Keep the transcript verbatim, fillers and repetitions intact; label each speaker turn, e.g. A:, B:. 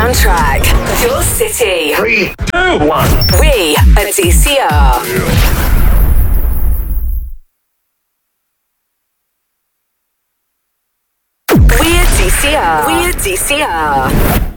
A: soundtrack. Your city.
B: Three, two, one.
A: We are D C R. We're D C R. We're D C R.